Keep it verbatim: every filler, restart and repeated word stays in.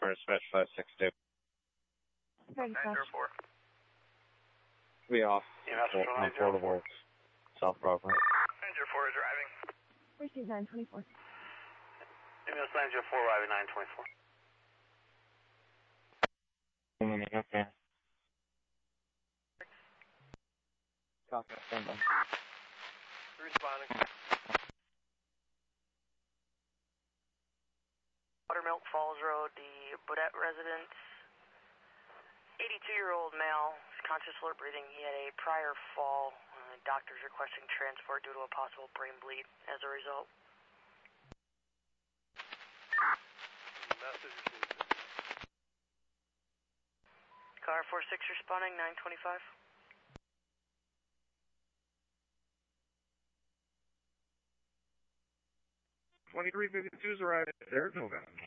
for dispatch five six two. nine zero four. Be off Yeah, that's on nine zero four. Portable, South Brooklyn. nine zero four is arriving. Receive nine twenty-four. Email nine zero four arriving nine twenty-four. Okay. Copy, stand by. Responding. Buttermilk Falls Road, the Bodette residence. eighty-two-year-old male, conscious, alert, breathing. He had a prior fall. Uh, doctors requesting transport due to a possible brain bleed as a result. Message received. Car four six responding, nine twenty-five. twenty-three fifty-two is arriving. There's no gun.